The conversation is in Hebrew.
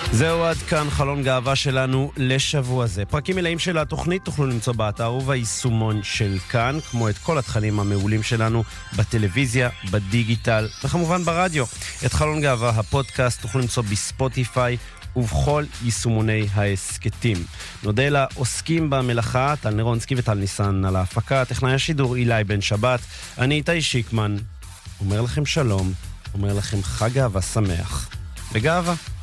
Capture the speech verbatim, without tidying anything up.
זהו עד כאן חלון גאווה שלנו לשבוע זה. פרקים מלאים של התוכנית תוכלו למצוא באתר וביישומון של כאן, כמו את כל התכנים המעולים שלנו בטלוויזיה, בדיגיטל וכמובן ברדיו. את חלון גאווה הפודקאסט תוכלו למצוא בספוטיפיי ובכל יישומוני העסקתים. נודה לעוסקים במלאכה, טל נרונסקי וטל ניסן על ההפקה, טכנאי השידור אילי בן שבת, אני איתי שיקמן, אומר לכם שלום, אומר לכם חג גאווה שמח, בגאווה.